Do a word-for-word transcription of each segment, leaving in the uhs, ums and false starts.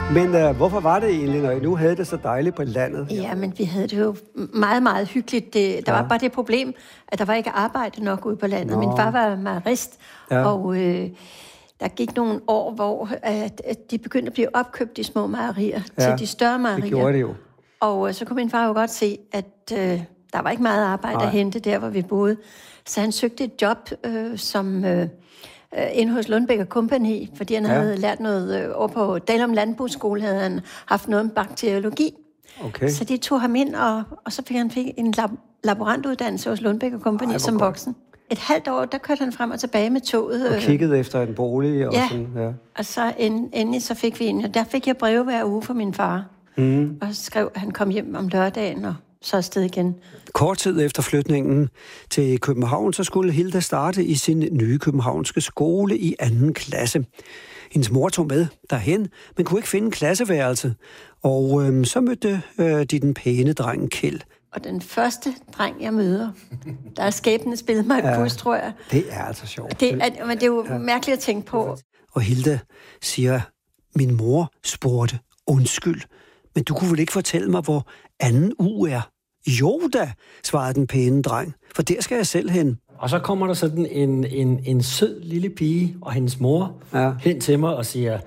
Men uh, hvorfor var det egentlig, når I nu havde det så dejligt på landet? Ja, men vi havde det jo meget, meget hyggeligt. Det, der ja. var bare det problem, at der var ikke arbejde nok ude på landet. Nå. Min far var mejerist, ja. og øh, der gik nogle år, hvor at, at de begyndte at blive opkøbt, de små mejerier, ja. til de større mejerier. Det gjorde det jo. Og øh, så kunne min far jo godt se, at øh, der var ikke meget arbejde Nej. at hente der, hvor vi boede. Så han søgte et job øh, som... Øh, inde hos Lundbæk og Company, fordi han ja. havde lært noget øh, over på Dalum Landbrugsskole, havde han haft noget om bakteriologi. Okay. Så de tog ham ind, og, og så fik han fik en lab- laborantuddannelse hos Lundbæk og Company Ej, som godt. voksen. Et halvt år, der kørte han frem og tilbage med toget. Og kiggede efter en bolig og ja. sådan. Ja, og så end, endelig så fik vi en, og der fik jeg breve hver uge fra min far. Mm. Og så skrev, at han kom hjem om lørdagen, og så afsted igen. Kort tid efter flytningen til København, så skulle Hilda starte i sin nye københavnske skole i anden klasse. Hendes mor tog med derhen, men kunne ikke finde en klasseværelse. Og øhm, så mødte øh, de den pæne dreng Kjeld. Og den første dreng, jeg møder, der er skæbnen spillet mig ja, i bus, tror jeg. Det er altså sjovt. Det er, men det er jo ja. mærkeligt at tænke på. Og Hilda siger, min mor spurgte, undskyld, men du kunne vel ikke fortælle mig, hvor anden uge er? Jo da, svarede den pæne dreng, for der skal jeg selv hen. Og så kommer der sådan en, en, en sød lille pige og hendes mor ja. hen til mig og siger,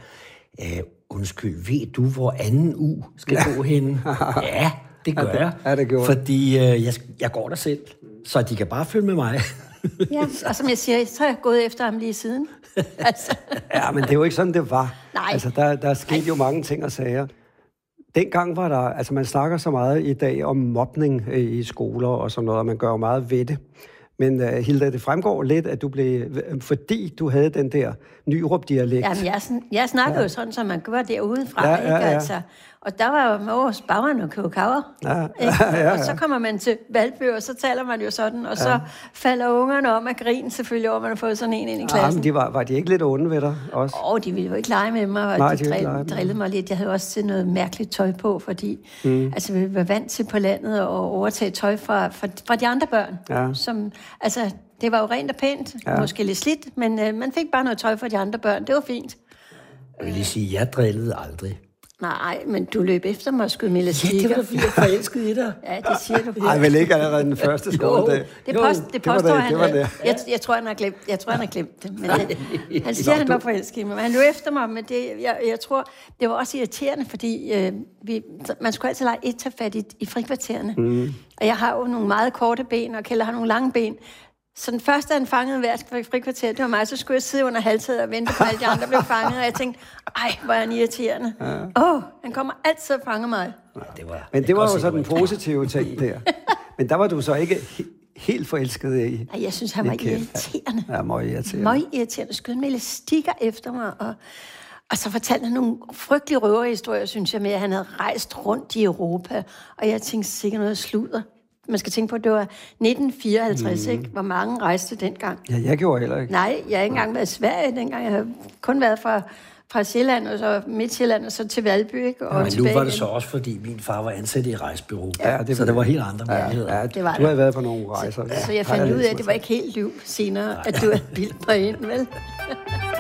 undskyld, ved du, hvor anden uge skal ja. gå hen? Ja, det gør jeg, ja, det gjorde. fordi øh, jeg, jeg går der selv, så de kan bare følge med mig. Ja, og som jeg siger, så er jeg gået efter ham lige siden. Altså. Ja, men det er jo ikke sådan, det var. Nej. Altså, der, der skete jo mange ting og sager. Dengang var der, altså man snakker så meget i dag om mobning i skoler og sådan noget, og man gør jo meget ved det. Men uh, Hilda, det fremgår lidt, at du blev, fordi du havde den der Nyrup-dialekt. Jamen, jeg, jeg snakker ja. jo sådan, som man gør derudefra, ja, ikke? Ja, ja. Altså. Og der var jo vores bageren og købekaver. Ja, ja, ja, ja. Og så kommer man til Valby, og så taler man jo sådan, og ja. så falder ungerne om at grine selvfølgelig over, at man har fået sådan en ind i klassen. Ja, men de var, var de ikke lidt onde ved dig også? Åh, oh, de ville jo ikke lege med mig, og Nej, de, de drill, drillede mig lidt. Jeg havde også til noget mærkeligt tøj på, fordi mm. altså, vi var vant til på landet at overtage tøj fra, fra, fra de andre børn. Ja. Som, altså, det var jo rent og pænt, ja. måske lidt slidt, men øh, man fik bare noget tøj fra de andre børn. Det var fint. Jeg vil lige sige, jeg drillede aldrig. Nej, men du løb efter mig og skød med elastikker. Ja, det var fordi, jeg forelskede i dig. Ja, det siger du. Nej, vel ikke allerede den første skoledag. Det, post, det påstår det, han. Det var det. Jeg, jeg, tror, han har glemt, jeg tror, han har glemt det. Men det, han siger, han var forelsket i mig. Men han løb efter mig, men det, jeg, jeg tror, det var også irriterende, fordi øh, vi, man skulle altid lege et tage fat i, i frikvartererne. Mm. Og jeg har jo nogle meget korte ben, og Kjeld har nogle lange ben. Så den første, han fangede hver frikvarter, det var mig. Så skulle jeg sidde under halvtaget og vente på, at alle de andre blev fanget. Og jeg tænkte, ej, hvor er han irriterende. Åh, ja. oh, han kommer altid og fanger mig. Ja, det var, Men det var jo så den positive ting der. Men der var du så ikke he- helt forelsket i. Nej, jeg synes, han var irriterende. Ja, meget irriterende. Meget irriterende. Skød med elastikker efter mig. Og, og så fortalte han nogle frygtelige røverhistorier, synes jeg, med, at han havde rejst rundt i Europa. Og jeg tænkte sikkert noget sludder. Man skal tænke på, at det var nitten fireoghalvtreds, mm. ikke? Hvor mange rejste dengang. Ja, jeg gjorde heller ikke. Nej, jeg har ikke engang været i Sverige dengang. Jeg har kun været fra, fra Sjælland, og så Midtjylland, og så til Valby, ikke? Og ja, men nu var det så også, fordi min far var ansat i rejsebureau. Ja, det så det var helt andre ja, muligheder. Ja, det var du havde været på nogle rejser. Så, så jeg fandt ud af, at det var ikke helt liv senere, at du havde bildt mig ind, vel?